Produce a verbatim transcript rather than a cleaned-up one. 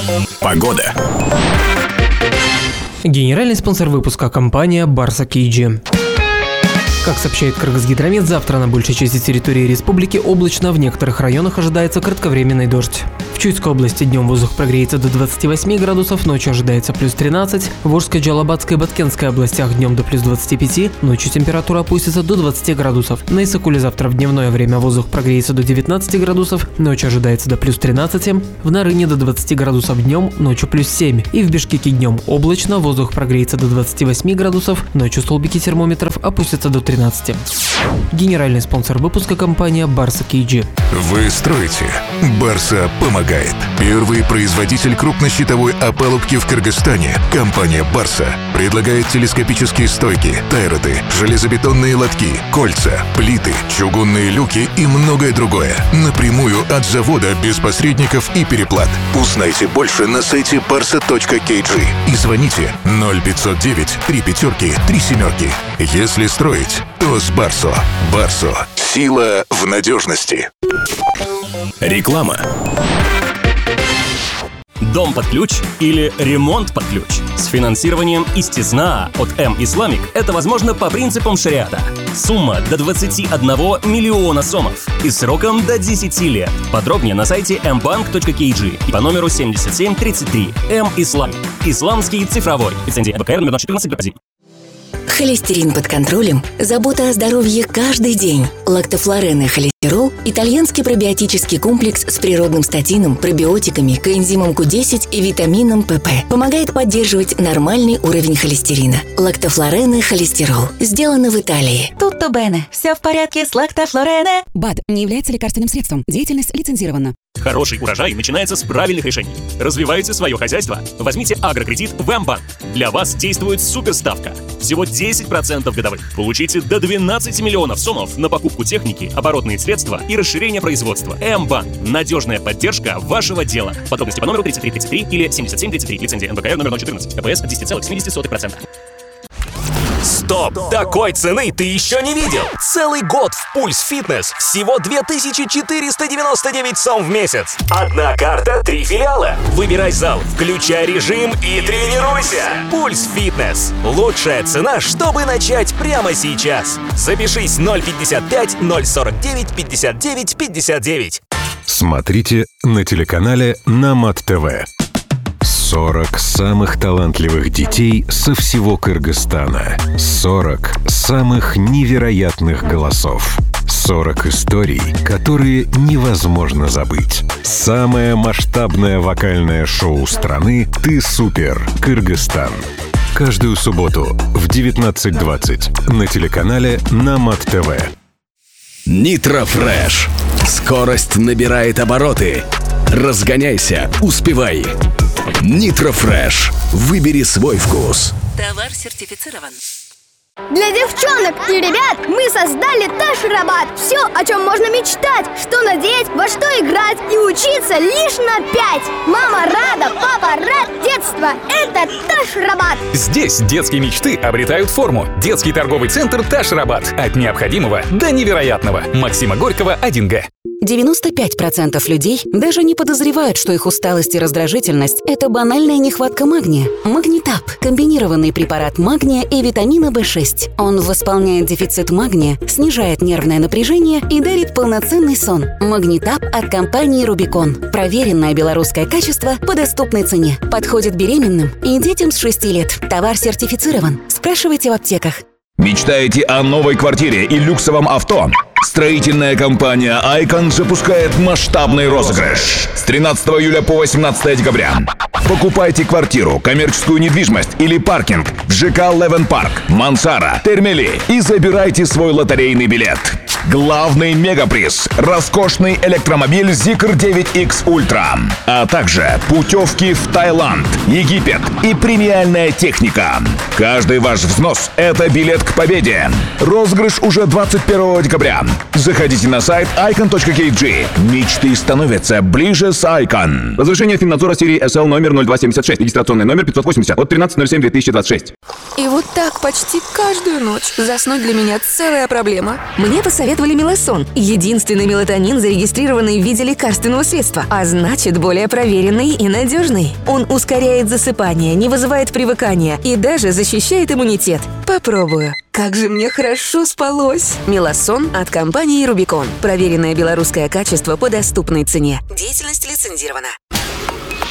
Погода. Генеральный спонсор выпуска — компания Барса кей джи. Как сообщает Кыргызгидромет, завтра на большей части территории республики облачно, в некоторых районах ожидается кратковременный дождь. В Чуйской области днем воздух прогреется до двадцати восьми градусов, ночью ожидается плюс тринадцать. В Орской, Джалабадской и Баткенской областях днем до плюс двадцати пяти, ночью температура опустится до двадцати градусов. На Исыкуле завтра в дневное время воздух прогреется до девятнадцати градусов, ночью ожидается до плюс тринадцати. В Нарыне до двадцати градусов днем, ночью плюс семь. И в Бишкеке днем облачно, воздух прогреется до двадцати восьми градусов, ночью столбики термометров опустятся до тринадцати. Генеральный спонсор выпуска — компания Барса кей джи. Вы строите, Барса помогает. Первый производитель крупнощитовой опалубки в Кыргызстане, компания Барса, предлагает телескопические стойки, тайроты, железобетонные лотки, кольца, плиты, чугунные люки и многое другое. Напрямую от завода, без посредников и переплат. Узнайте больше на сайте барса точка кей джи и звоните ноль пятьсот девять три пятерки три семерки. Если строить, то с Барсо. Барсо. Сила в надежности. Реклама. Дом под ключ или ремонт под ключ? С финансированием истизнаа от М-Исламик это возможно по принципам шариата. Сумма до двадцати одного миллиона сомов и сроком до десяти лет. Подробнее на сайте эм банк точка кей джи и по номеру семьдесят семь тридцать три. М-Исламик. Исламский цифровой. Лицензия эн бэ ка эр номер четырнадцать гэ пэ зэ. Холестерин под контролем, забота о здоровье каждый день. Лактофлорен и холестерол – итальянский пробиотический комплекс с природным статином, пробиотиками, коэнзимом ку десять и витамином пэ пэ. Помогает поддерживать нормальный уровень холестерина. Лактофлорен и холестерол. Сделано в Италии. Tutto bene. Все в порядке с лактофлорене. БАД не является лекарственным средством. Деятельность лицензирована. Хороший урожай начинается с правильных решений. Развивайте свое хозяйство. Возьмите агрокредит в М-банк. Для вас действует суперставка. Всего десять процентов годовых. Получите до двенадцати миллионов сомов на покупку техники, оборотные средства и расширение производства. М-банк. Надежная поддержка вашего дела. Подробности по номеру тридцать три тридцать три или семьдесят семь тридцать три. Лицензия эн бэ ка эр номер ноль четырнадцать. ка пэ эс десять целых семьдесят сотых процента. Стоп! Такой цены ты еще не видел! Целый год в Пульс Фитнес! Всего две тысячи четыреста девяносто девять сом в месяц! Одна карта, три филиала! Выбирай зал, включай режим и тренируйся! Пульс Фитнес! Лучшая цена, чтобы начать прямо сейчас! Запишись ноль пятьдесят пять ноль сорок девять пятьдесят девять пятьдесят девять. Смотрите на телеканале Намат ТВ. сорок самых талантливых детей со всего Кыргызстана. сорок самых невероятных голосов. сорок историй, которые невозможно забыть. Самое масштабное вокальное шоу страны «Ты супер! Кыргызстан». Каждую субботу в девятнадцать двадцать на телеканале Намат ТВ. Nitro Fresh. Скорость набирает обороты. Разгоняйся, успевай. Nitro Fresh. Выбери свой вкус. Товар сертифицирован. Для девчонок и ребят мы создали Ташрабат. Все, о чем можно мечтать, что надеть, во что играть и учиться лишь на пять. Мама рада, папа рад, детство – это Ташрабат. Здесь детские мечты обретают форму. Детский торговый центр Ташрабат. От необходимого до невероятного. Максима Горького, один гэ. девяносто пять процентов людей даже не подозревают, что их усталость и раздражительность – это банальная нехватка магния. Магнитап – комбинированный препарат магния и витамина бэ шесть. Он восполняет дефицит магния, снижает нервное напряжение и дарит полноценный сон. Магнитап от компании Рубикон. Проверенное белорусское качество по доступной цене. Подходит беременным и детям с шести лет. Товар сертифицирован. Спрашивайте в аптеках. Мечтаете о новой квартире и люксовом авто? Строительная компания «Айкон» запускает масштабный розыгрыш с тринадцатого июля по восемнадцатое декабря. Покупайте квартиру, коммерческую недвижимость или паркинг в ЖК «Левен Парк», «Мансара», «Термели» и забирайте свой лотерейный билет. Главный мегаприз – роскошный электромобиль Zikr девять икс Ultra, а также путевки в Таиланд, Египет и премиальная техника. Каждый ваш взнос – это билет к победе. Розыгрыш уже двадцать первого декабря. Заходите на сайт айкон точка кей джи. Мечты становятся ближе с Айкон. Разрешение Финнадзора серии эс эл номер ноль два семьдесят шесть, регистрационный номер пятьсот восемьдесят от тринадцатого ноль седьмого две тысячи двадцать шесть. И вот так почти каждую ночь заснуть для меня целая проблема. Мне посоветовали посоветовали Меласон. Единственный мелатонин, зарегистрированный в виде лекарственного средства, а значит, более проверенный и надежный. Он ускоряет засыпание, не вызывает привыкания и даже защищает иммунитет. Попробую. Как же мне хорошо спалось! Меласон от компании Рубикон. Проверенное белорусское качество по доступной цене. Деятельность лицензирована.